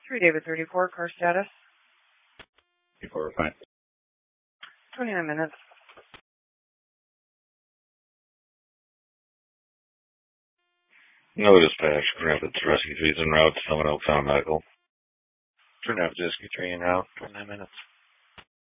3 David 34, car status. Before fine. 29 minutes. No dispatch. Rapids Rescue 3's en route. Someone else found medical. Turn out Rescue 3 en route. 29 minutes.